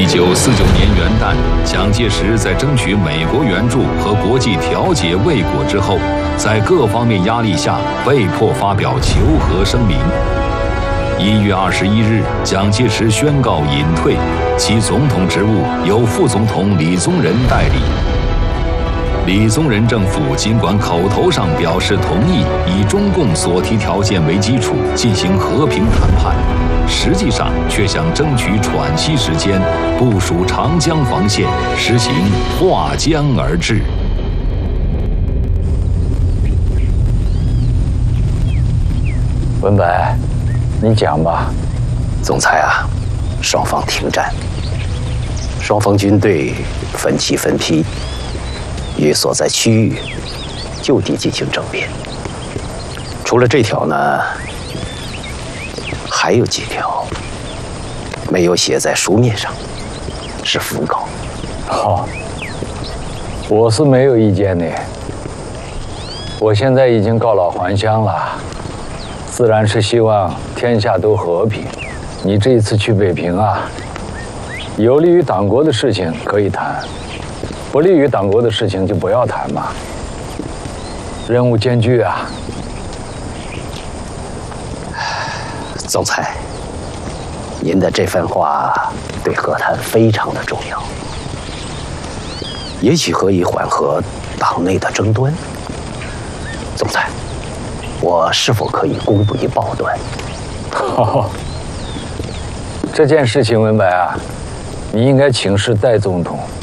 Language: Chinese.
1949年元旦，蒋介石在争取美国援助和国际调解未果之后，在各方面压力下，被迫发表求和声明。1月21日，蒋介石宣告隐退，其总统职务由副总统李宗仁代理。李宗仁政府尽管口头上表示同意以中共所提条件为基础进行和平谈判，实际上却想争取喘息时间，部署长江防线，实行划江而治。 文白，你讲吧。 总裁啊，双方停战，双方军队分期分批，于所在区域就地进行政变。除了这条呢，还有几条没有写在书面上，是讣告。 好，我是没有意见的。我现在已经告老还乡了，自然是希望天下都和平。你这一次去北平啊，有利于党国的事情可以谈，不利于党国的事情就不要谈嘛。任务艰巨啊。 总裁，您的这番话对和谈非常的重要，也许可以缓和党内的争端。总裁，我是否可以公布一报端？ 这件事情，文白啊，你应该请示戴总统